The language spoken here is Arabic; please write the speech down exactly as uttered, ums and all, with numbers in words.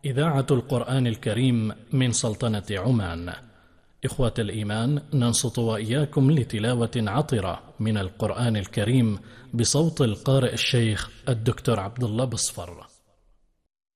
إذاعة القرآن الكريم من سلطنة عمان. إخوة الإيمان، ننصت وإياكم لتلاوة عطرة من القرآن الكريم بصوت القارئ الشيخ الدكتور عبد الله بصفر.